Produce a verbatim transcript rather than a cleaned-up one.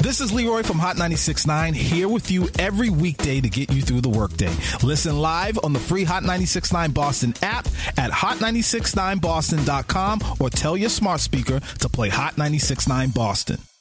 This is Leroy from Hot ninety-six point nine, here with you every weekday to get you through the workday. Listen live on the free Hot ninety-six point nine Boston app at hot nine six nine boston dot com or tell your smart speaker to play Hot ninety-six point nine Boston.